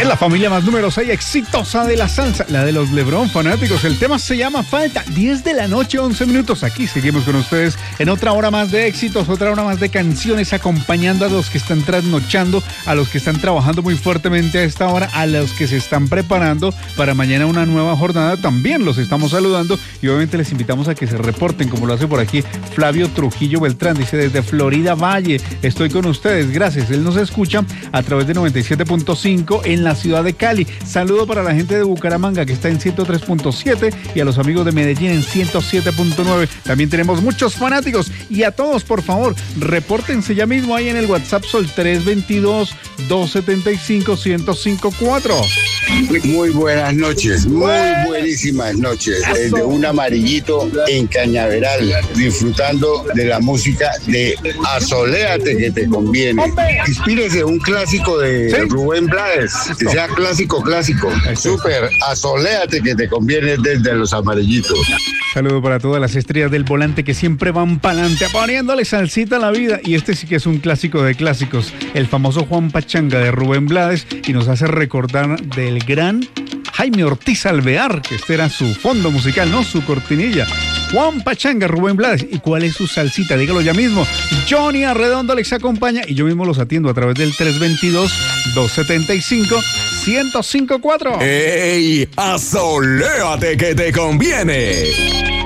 la familia más numerosa y exitosa de la salsa, la de los LeBron fanáticos. El tema se llama Falta. 10 de la noche, 11 minutos. Aquí seguimos con ustedes en otra hora más de éxitos, otra hora más de canciones, acompañando a los que están trasnochando, a los que están trabajando muy fuertemente a esta hora, a los que se están preparando para mañana una nueva jornada. También los estamos saludando y obviamente les invitamos a que se reporten, como lo hace por aquí Flavio Trujillo Beltrán. Dice: desde Florida Valle, estoy con ustedes. Gracias. Él nos escucha a través de 97.5 en la ciudad de Cali. Saludo para la gente de Bucaramanga, que está en 103.7, y a los amigos de Medellín en 107.9. También tenemos muchos fanáticos, y a todos, por favor, repórtense ya mismo ahí en el WhatsApp Sol 322-275-1054. Muy buenas noches, muy buenísimas noches. Desde un amarillito en Cañaveral, disfrutando de la música de Asoléate que te conviene. Inspírese un clásico de Rubén Blades, que sea clásico. Súper, Asoléate que te conviene desde los amarillitos. Saludo para todas las estrellas del volante que siempre van pa'lante, poniéndole salsita a la vida. Y este sí que es un clásico de clásicos, el famoso Juan Pachanga de Rubén Blades, y nos hace recordar del gran Jaime Ortiz Alvear, que este era su fondo musical, ¿no? Su cortinilla. Juan Pachanga, Rubén Blades. ¿Y cuál es su salsita? Dígalo ya mismo. Johnny Arredondo les acompaña y yo mismo los atiendo a través del 322-275-1054. ¡Ey! ¡Asoléate que te conviene!